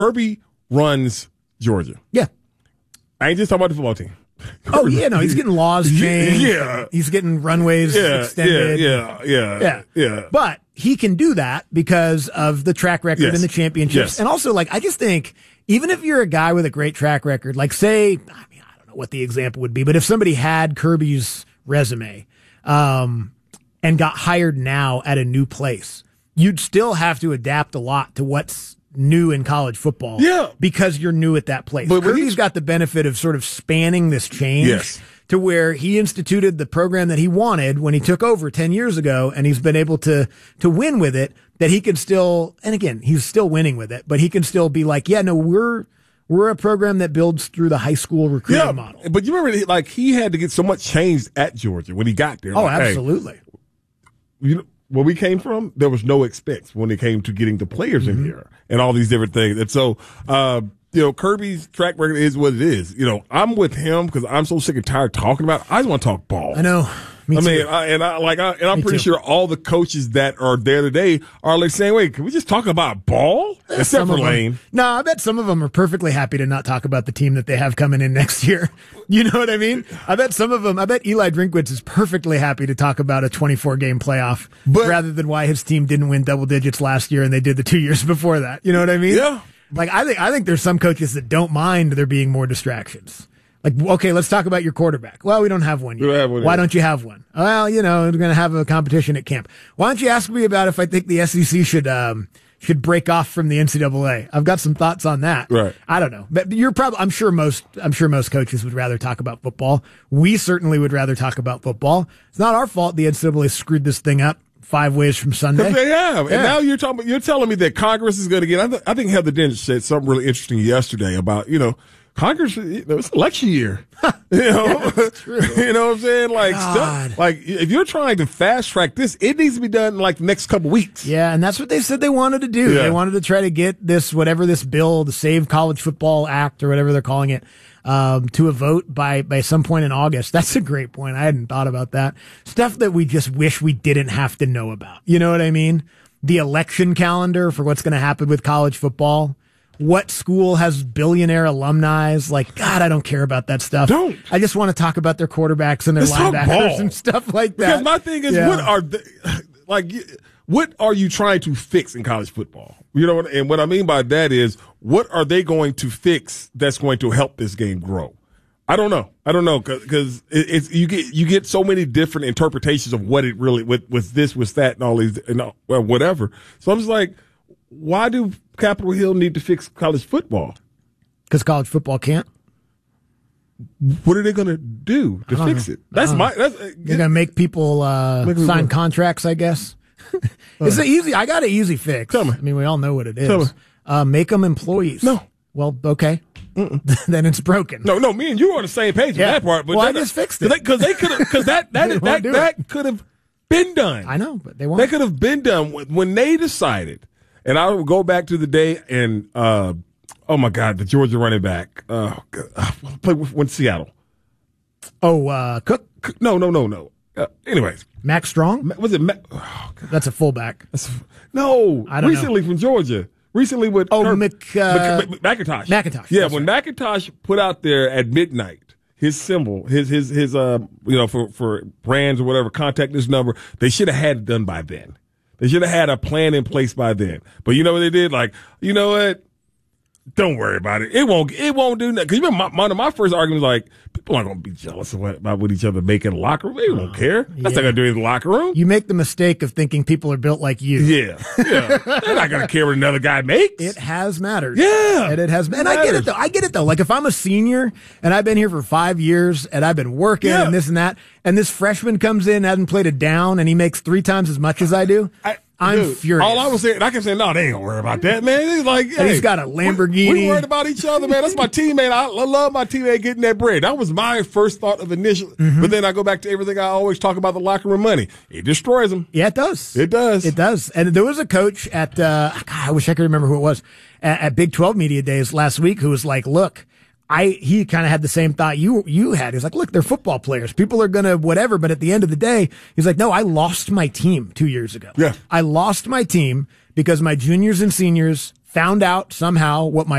Kirby runs Georgia. Yeah. I ain't just talking about the football team. Oh, yeah, no, he's getting laws changed. Yeah. He's getting runways extended. Yeah. But he can do that because of the track record and the championships. Yes. And also, like, I just think, even if you're a guy with a great track record, like, say, I don't know what the example would be, but if somebody had Kirby's resume and got hired now at a new place, you'd still have to adapt a lot to what's new in college football because you're new at that place. But Kirby's got the benefit of sort of spanning this change to where he instituted the program that he wanted when he took over 10 years ago, and he's been able to win with it, that he can still, and again, he's still winning with it, but he can still be like, yeah, no, we're a program that builds through the high school recruiting model. But you remember, like, he had to get so much changed at Georgia when he got there. Oh, like, absolutely. Hey, you know, where we came from, there was no expects when it came to getting the players in here and all these different things. And so, Kirby's track record is what it is. You know, I'm with him because I'm so sick and tired talking about it. I just want to talk ball. I know. I'm pretty sure all the coaches that are there today are like saying, wait, can we just talk about ball? Except for Lane. No, I bet some of them are perfectly happy to not talk about the team that they have coming in next year. You know what I mean? I bet Eli Drinkwitz is perfectly happy to talk about a 24-game playoff rather than why his team didn't win double digits last year and they did the 2 years before that. You know what I mean? Yeah. Like, I think there's some coaches that don't mind there being more distractions. Like, okay, let's talk about your quarterback. Well, we don't have one yet. Why don't you have one? Well, we're going to have a competition at camp. Why don't you ask me about if I think the SEC should break off from the NCAA? I've got some thoughts on that. Right. I don't know. But I'm sure most coaches would rather talk about football. We certainly would rather talk about football. It's not our fault the NCAA screwed this thing up 5 ways from Sunday. They have. And now you're telling me that Congress is going to get, I think Heather Dinge said something really interesting yesterday about, Congress, it's election year. That's true. You know what I'm saying? Like, if you're trying to fast track this, it needs to be done in like the next couple weeks. Yeah, and that's what they said they wanted to do. Yeah. They wanted to try to get this bill, the Save College Football Act or whatever they're calling it, to a vote by some point in August. That's a great point. I hadn't thought about that. Stuff that we just wish we didn't have to know about. You know what I mean? The election calendar for what's going to happen with college football. What school has billionaire alumni? Like, God, I don't care about that stuff. I just want to talk about their quarterbacks and their linebackers and stuff like that. Because my thing is, what are you trying to fix in college football? You know, and what I mean by that is, what are they going to fix that's going to help this game grow? I don't know because you get so many different interpretations of what it really with this, with that, and all these, and whatever. So I'm just like, why do Capitol Hill need to fix college football? Because college football can't. What are they going to do to fix it? They're going to make people sign contracts, I guess. It's easy. I got an easy fix. Tell me. I mean, we all know what it is. Make them employees. No. Well, okay. Then it's broken. No. Me and you are on the same page with that part. But I just fixed it because that could have been done. I know, but they won't. That could have been done when they decided. And I will go back to the day and, oh my God, the Georgia running back. Played with Seattle. Cook? No. Anyways. Max Strong? Was it That's a fullback. Recently from Georgia. Recently with McIntosh. McIntosh. Yeah, when McIntosh put out there at midnight his symbol, his for brands or whatever, contact this number, they should have had it done by then. They should have had a plan in place by then. But you know what they did? Like, you know what? Don't worry about it. It won't do nothing. Because you remember one of my first arguments, like, people aren't going to be jealous about what each other make in the locker room. They don't care. That's not going to do it in the locker room. You make the mistake of thinking people are built like you. Yeah. They're not going to care what another guy makes. It has mattered. Yeah. And it has. And I get it though. Like, if I'm a senior and I've been here for 5 years and I've been working and this and that, and this freshman comes in, hasn't played a down, and he makes 3 times as much as I do. I'm furious. All I was saying, I kept saying, no, they ain't gonna worry about that, man. He's like, hey, and he's got a Lamborghini. We worried about each other, man. That's my teammate. I love my teammate getting that bread. That was my first thought of initial. But then I go back to everything I always talk about, the locker room money. It destroys them. Yeah, it does. It does. It does. And there was a coach at, I wish I could remember who it was, at Big 12 Media Days last week who was like, look, he kind of had the same thought you had. He's like, look, they're football players. People are going to whatever. But at the end of the day, he's like, no, I lost my team 2 years ago. Yeah. I lost my team because my juniors and seniors found out somehow what my